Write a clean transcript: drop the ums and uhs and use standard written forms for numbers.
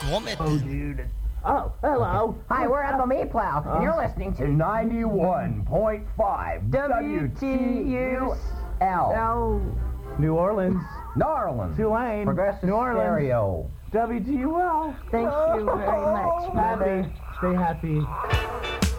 Grommet. Oh, dude. Oh, hello. Hi, we're Ethel Meatplow, and you're listening to 91.5 WTUL. New Orleans. New Orleans. Tulane. Progressive New Orleans. Stereo. WTUL. Thank you very much, Mother. Stay happy.